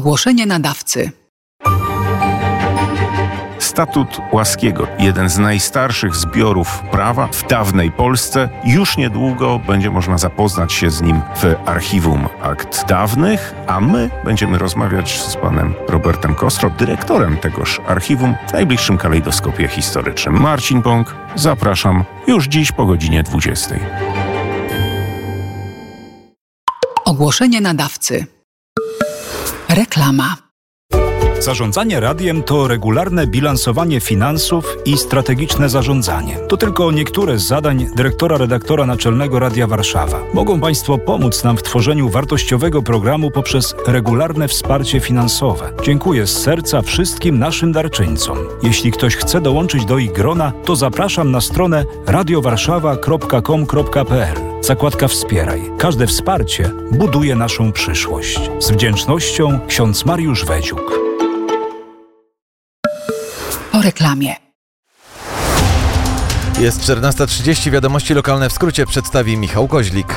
Ogłoszenie nadawcy. Statut Łaskiego, jeden z najstarszych zbiorów prawa w dawnej Polsce. Już niedługo będzie można zapoznać się z nim w Archiwum Akt Dawnych, a my będziemy rozmawiać z panem Robertem Kostro, dyrektorem tegoż archiwum w najbliższym kalejdoskopie historycznym. Marcin Bąk, zapraszam już dziś po godzinie 20. Ogłoszenie nadawcy. Reklama. Zarządzanie radiem to regularne bilansowanie finansów i strategiczne zarządzanie. To tylko niektóre z zadań dyrektora-redaktora naczelnego Radia Warszawa. Mogą Państwo pomóc nam w tworzeniu wartościowego programu poprzez regularne wsparcie finansowe. Dziękuję z serca wszystkim naszym darczyńcom. Jeśli ktoś chce dołączyć do ich grona, to zapraszam na stronę radiowarszawa.com.pl. Zakładka Wspieraj. Każde wsparcie buduje naszą przyszłość. Z wdzięcznością, ksiądz Mariusz Wedziuk. Po reklamie. Jest 14:30, wiadomości lokalne w skrócie przedstawi Michał Koźlik.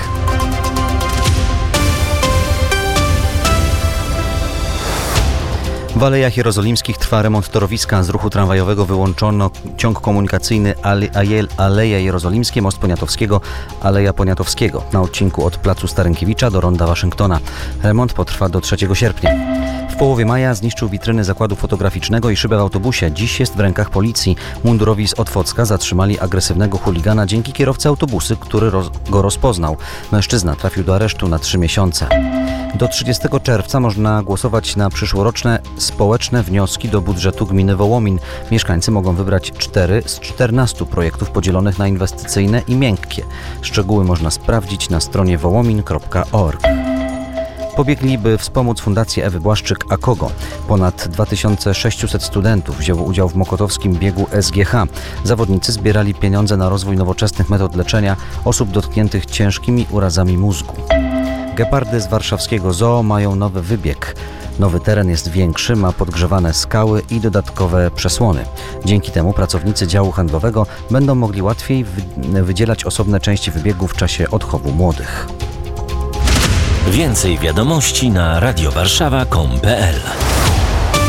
W Alejach Jerozolimskich trwa remont torowiska. Z ruchu tramwajowego wyłączono ciąg komunikacyjny Aleja Jerozolimskie, Most Poniatowskiego, Aleja Poniatowskiego na odcinku od Placu Starynkiewicza do Ronda Waszyngtona. Remont potrwa do 3 sierpnia. W połowie maja zniszczył witryny zakładu fotograficznego i szybę w autobusie. Dziś jest w rękach policji. Mundurowi z Otwocka zatrzymali agresywnego chuligana dzięki kierowcy autobusu, który go rozpoznał. Mężczyzna trafił do aresztu na 3 miesiące. Do 30 czerwca można głosować na przyszłoroczne społeczne wnioski do budżetu gminy Wołomin. Mieszkańcy mogą wybrać 4 z 14 projektów podzielonych na inwestycyjne i miękkie. Szczegóły można sprawdzić na stronie wołomin.org. Pobiegli, by wspomóc Fundację Ewy Błaszczyk AKOGO. Ponad 2600 studentów wzięło udział w mokotowskim biegu SGH. Zawodnicy zbierali pieniądze na rozwój nowoczesnych metod leczenia osób dotkniętych ciężkimi urazami mózgu. Gepardy z warszawskiego zoo mają nowy wybieg. Nowy teren jest większy, ma podgrzewane skały i dodatkowe przesłony. Dzięki temu pracownicy działu handlowego będą mogli łatwiej wydzielać osobne części wybiegu w czasie odchowu młodych. Więcej wiadomości na radiowarszawa.com.pl